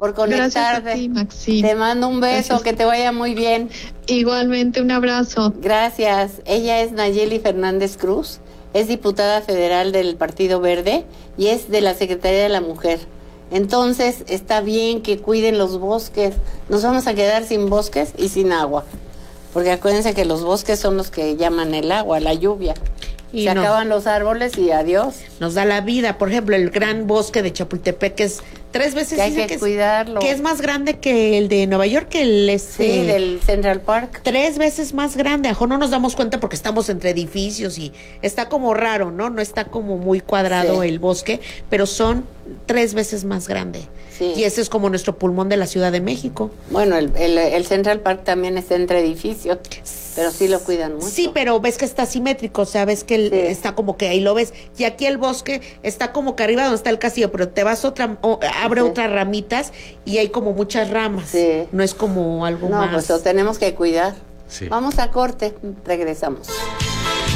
por conectarte. Gracias a ti, Maxine. Te mando un beso, Gracias. que te vaya muy bien. Igualmente, un abrazo. Gracias. Ella es Nayeli Fernández Cruz, es diputada federal del Partido Verde y es de la Secretaría de la Mujer. Entonces, está bien que cuiden los bosques. Nos vamos a quedar sin bosques y sin agua. Porque acuérdense que los bosques son los que llaman el agua, la lluvia. Y se acaban los árboles y adiós. Nos da la vida. Por ejemplo, el gran bosque de Chapultepec, que es 3 veces... Que hay que cuidarlo. Que es más grande que el de Nueva York, que el... Sí, del Central Park. 3 veces más grande. A lo mejor no nos damos cuenta porque estamos entre edificios y está como raro, ¿no? No está como muy cuadrado el bosque, pero son 3 veces más grande. Sí. Y ese es como nuestro pulmón de la Ciudad de México. Bueno, el Central Park también está entre edificios, pero sí lo cuidan mucho. Sí, pero ves que está simétrico, o sea, ves que está como que ahí lo ves. Y aquí el bosque está como que arriba donde está el castillo, pero te vas abre otras ramitas y hay como muchas ramas. Sí. No es como algo más. No, pues lo tenemos que cuidar. Sí. Vamos a corte, regresamos.